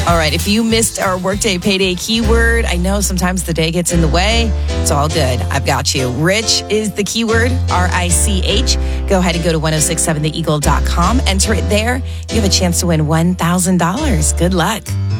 All right, if you missed our Workday Payday keyword, I know sometimes the day gets in the way. It's all good. I've got you. Rich is the keyword, RICH. Go ahead and go to 1067theeagle.com. Enter it there. You have a chance to win $1,000. Good luck.